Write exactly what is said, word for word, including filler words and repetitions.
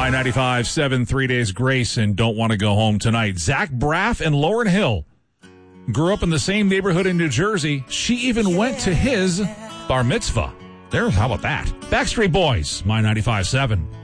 My ninety-five seven, Three Days Grace and Don't Want to Go Home Tonight. Zach Braff and Lauryn Hill grew up in the same neighborhood in New Jersey. She even went to his bar mitzvah. There, how about that? Backstreet Boys, My ninety-five seven.